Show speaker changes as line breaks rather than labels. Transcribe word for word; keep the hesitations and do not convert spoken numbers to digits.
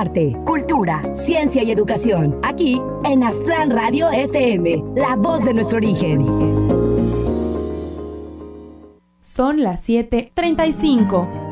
arte, cultura, ciencia y educación. Aquí en Aztlán Radio F M, la voz de nuestro origen.
Son las siete treinta y cinco.